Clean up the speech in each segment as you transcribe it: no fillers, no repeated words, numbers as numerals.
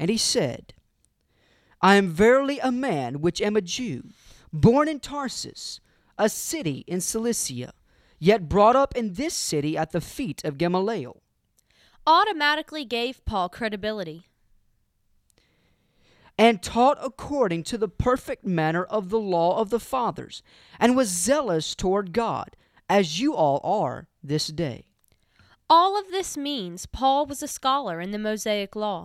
And he said, I am verily a man which am a Jew, born in Tarsus, a city in Cilicia, yet brought up in this city at the feet of Gamaliel. Automatically gave Paul credibility. And taught according to the perfect manner of the law of the fathers, and was zealous toward God, as you all are this day. All of this means Paul was a scholar in the Mosaic law,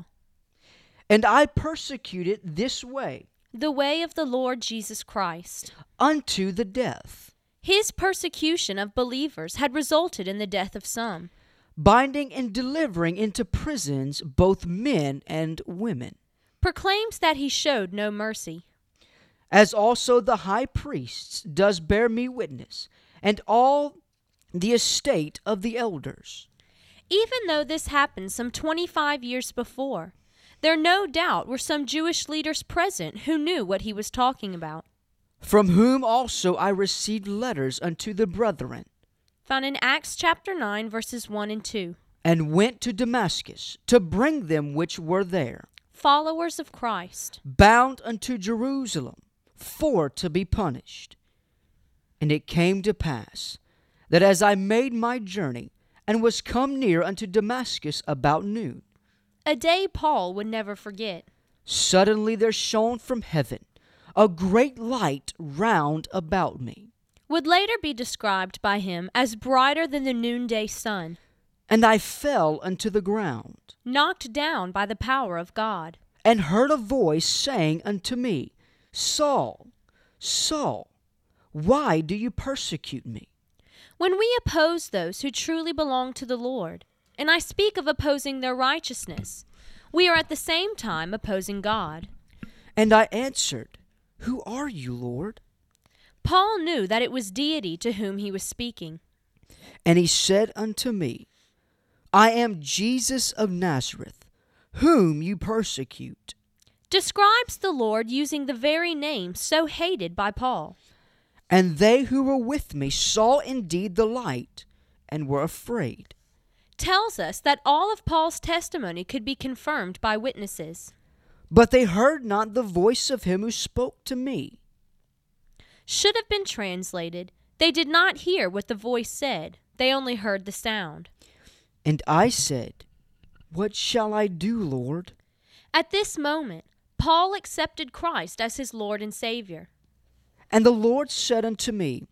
And I persecuted this way the way of the Lord Jesus Christ. unto the death, His persecution of believers had resulted in the death of some. binding and delivering into prisons both men and women, Proclaims that he showed no mercy. as also the high priests does bear me witness, and all the estate of the elders. Even though this happened some 25 years before, there no doubt were some Jewish leaders present who knew what he was talking about. From whom also I received letters unto the brethren, Found in Acts chapter 9, verses 1 and 2. and went to Damascus to bring them which were there, Followers of Christ. bound unto Jerusalem, for to be punished. And it came to pass, that as I made my journey, and was come near unto Damascus about noon, A day Paul would never forget. suddenly there shone from heaven a great light round about me. Would later be described by him as brighter than the noonday sun, And I fell unto the ground, knocked down by the power of God. and heard a voice saying unto me, Saul, Saul, why do you persecute me? When we oppose those who truly belong to the Lord, and I speak of opposing their righteousness, we are at the same time opposing God. And I answered, Who are you, Lord? Paul knew that it was deity to whom he was speaking. And he said unto me, I am Jesus of Nazareth, whom you persecute. Describes the Lord using the very name so hated by Paul. And they who were with me saw indeed the light, and were afraid. Tells us that all of Paul's testimony could be confirmed by witnesses. But they heard not the voice of him who spoke to me. Should have been translated, they did not hear what the voice said, they only heard the sound. And I said, What shall I do, Lord? At this moment, Paul accepted Christ as his Lord and Savior. And the Lord said unto me,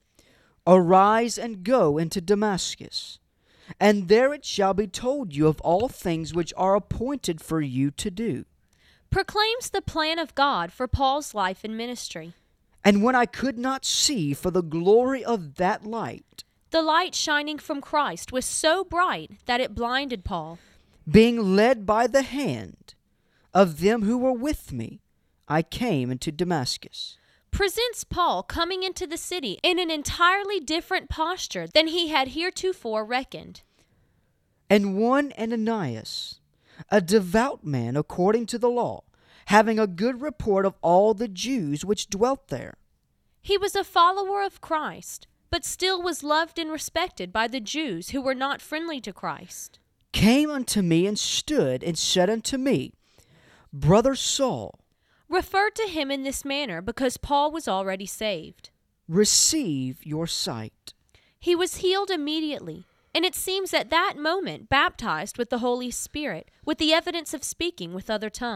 Arise and go into Damascus, and there it shall be told you of all things which are appointed for you to do. Proclaims the plan of God for Paul's life and ministry. And when I could not see for the glory of that light, The light shining from Christ was so bright that it blinded Paul. being led by the hand of them who were with me, I came into Damascus. Presents Paul coming into the city in an entirely different posture than he had heretofore reckoned. And one Ananias, a devout man according to the law, having a good report of all the Jews which dwelt there, He was a follower of Christ, but still was loved and respected by the Jews who were not friendly to Christ. came unto me and stood and said unto me, Brother Saul, Referred to him in this manner because Paul was already saved. receive your sight. He was healed immediately, and it seems at that moment baptized with the Holy Spirit, with the evidence of speaking with other tongues.